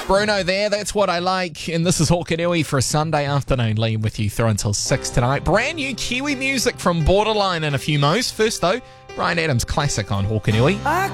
Bruno there, that's what I like. And this is Hawkanui for a Sunday afternoon. Liam with you through until 6 tonight. Brand new Kiwi music from Borderline in a few mo's. First though, Bryan Adams classic on Hawkanui. I